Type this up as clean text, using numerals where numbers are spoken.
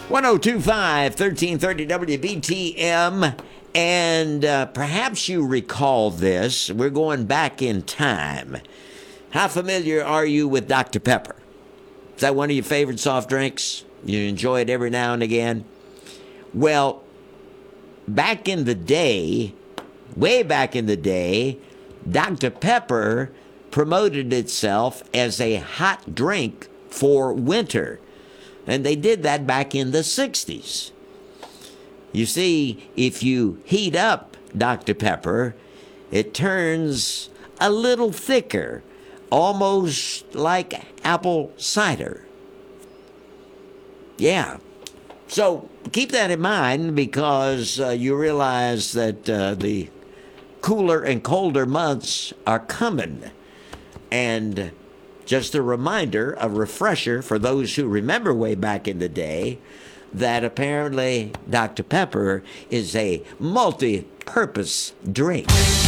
1025 1330 WBTM. And perhaps you recall this. We're going back in time. How familiar are you with Dr. Pepper? Is that one of your favorite soft drinks? You enjoy it every now and again? Well, back in the day, way back in the day, Dr. Pepper promoted itself as a hot drink for winter. And they did that back in the 60s. You see, if you heat up Dr. Pepper, it turns a little thicker, almost like apple cider. Yeah. So keep that in mind, because you realize that the cooler and colder months are coming. And just a reminder, a refresher for those who remember way back in the day, that apparently Dr. Pepper is a multi-purpose drink.